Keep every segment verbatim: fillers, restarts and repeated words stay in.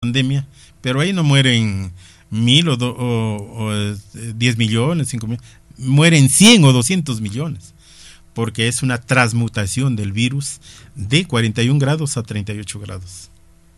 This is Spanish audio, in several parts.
pandemia, pero ahí no mueren mil o, do, o, o diez millones, cinco millones, mueren cien o doscientos millones, porque es una transmutación del virus de cuarenta y un grados a treinta y ocho grados.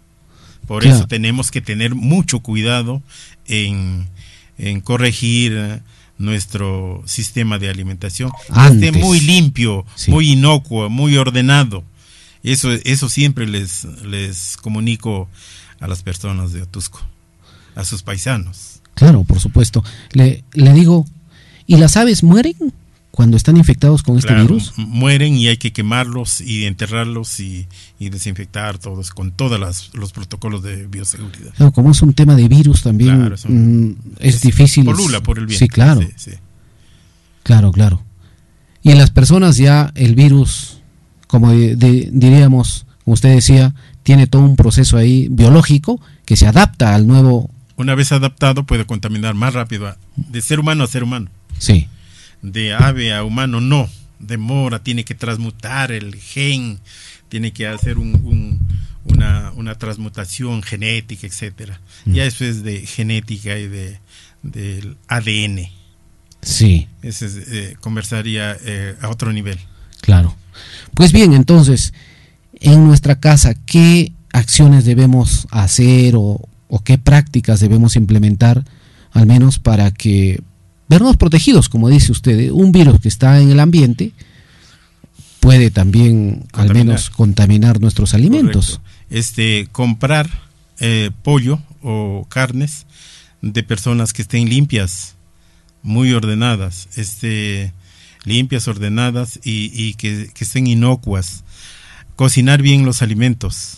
Por claro. eso tenemos que tener mucho cuidado en, en corregir nuestro sistema de alimentación, Antes. que esté muy limpio, sí. muy inocuo, muy ordenado. Eso, eso siempre les, les comunico a las personas de Atusco, a sus paisanos. Claro, por supuesto. Le, le digo, ¿y las aves mueren cuando están infectados con este claro, virus? Mueren y hay que quemarlos y enterrarlos y, y desinfectar todos con todos los protocolos de bioseguridad. Claro, como es un tema de virus también, claro, son, mm, es, es difícil. Polula por el viento. Sí, claro. Sí, sí. Claro, claro. Y en las personas ya el virus, como de, de, diríamos, como usted decía, tiene todo un proceso ahí biológico que se adapta al nuevo. Una vez adaptado puede contaminar más rápido a, de ser humano a ser humano. Sí. De ave a humano no, demora, tiene que transmutar el gen, tiene que hacer un, un, una, una transmutación genética, etcétera. Mm. Ya eso es de genética y de del A D N. Sí. Ese es, eh, conversaría eh, a otro nivel. Claro. Pues bien, entonces, en nuestra casa, ¿qué acciones debemos hacer o, o qué prácticas debemos implementar, al menos para que vernos protegidos, como dice usted? Un virus que está en el ambiente puede también, contaminar. al menos, contaminar nuestros alimentos. Correcto. Este, comprar eh, pollo o carnes de personas que estén limpias, muy ordenadas, este, limpias, ordenadas y, y que, que estén inocuas. Cocinar bien los alimentos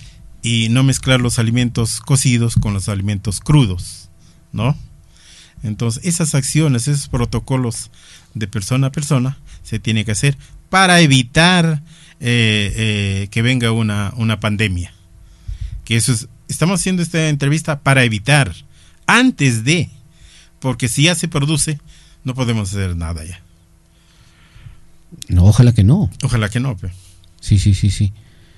y no mezclar los alimentos cocidos con los alimentos crudos, ¿no? Entonces, esas acciones, esos protocolos de persona a persona se tiene que hacer para evitar eh, eh, que venga una, una pandemia. Que eso es, estamos haciendo esta entrevista para evitar, antes de, porque si ya se produce, no podemos hacer nada ya. No, ojalá que no. Ojalá que no. Pero. Sí, sí, sí, sí.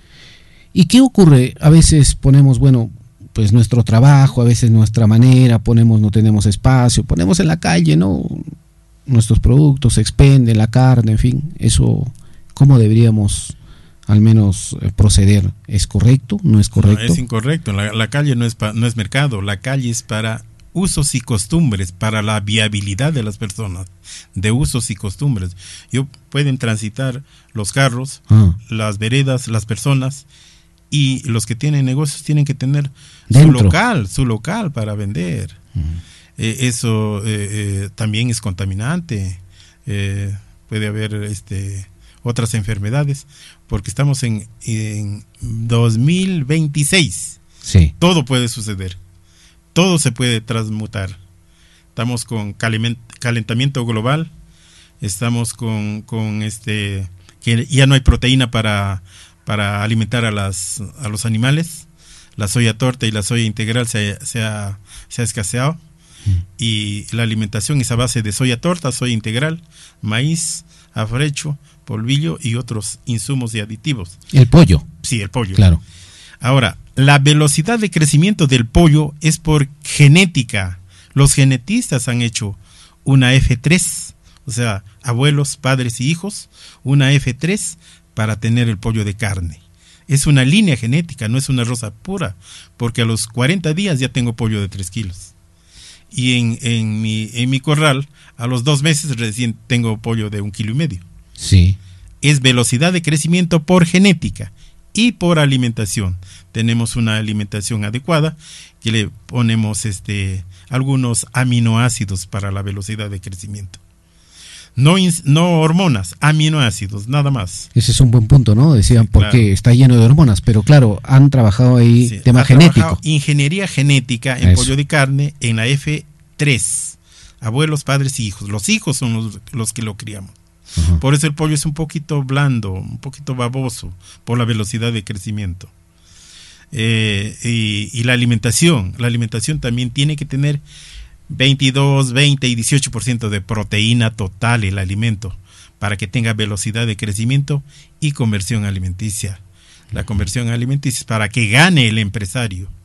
¿Y qué ocurre? A veces ponemos, bueno, pues nuestro trabajo, a veces nuestra manera, ponemos, no tenemos espacio, ponemos en la calle, ¿no? Nuestros productos se expenden, la carne, en fin, eso, ¿cómo deberíamos al menos proceder? ¿Es correcto? ¿No es correcto? No, es incorrecto, la, la calle no es, pa, no es mercado, la calle es para usos y costumbres, para la viabilidad de las personas, de usos y costumbres. Yo, pueden transitar los carros, ah. las veredas, las personas, y los que tienen negocios tienen que tener Dentro. su local, su local para vender. Uh-huh. Eh, eso eh, eh, también es contaminante. Eh, puede haber este, otras enfermedades, porque estamos en, en dos mil veintiséis. Sí. Todo puede suceder. Todo se puede transmutar. Estamos con calentamiento global. Estamos con, con este que ya no hay proteína para para alimentar a las a los animales. La soya torta y la soya integral se, se, ha, se ha escaseado. Mm. Y la alimentación es a base de soya torta, soya integral, maíz, afrecho, polvillo y otros insumos y aditivos. El pollo. Sí, el pollo. Claro. Ahora, la velocidad de crecimiento del pollo es por genética. Los genetistas han hecho una F tres, o sea, abuelos, padres y hijos, una F tres para tener el pollo de carne. Es una línea genética, no es una raza pura, porque a los cuarenta días ya tengo pollo de tres kilos. Y en, en, mi, en mi corral, a los dos meses recién tengo pollo de un kilo y medio. Sí. Es velocidad de crecimiento por genética y por alimentación. Tenemos una alimentación adecuada que le ponemos este, algunos aminoácidos para la velocidad de crecimiento. No, no hormonas, aminoácidos, nada más. Ese es un buen punto, ¿no? Decían, sí, porque claro. está lleno de hormonas, pero claro, han trabajado ahí sí, tema genético. Ingeniería genética en Eso. pollo de carne en la F tres. Abuelos, padres y hijos. Los hijos son los, los que lo criamos. Uh-huh. Por eso el pollo es un poquito blando, un poquito baboso, por la velocidad de crecimiento. Eh, y, y la alimentación, la alimentación también tiene que tener veintidós, veinte y dieciocho por ciento de proteína total el alimento para que tenga velocidad de crecimiento y conversión alimenticia. La conversión alimenticia es para que gane el empresario.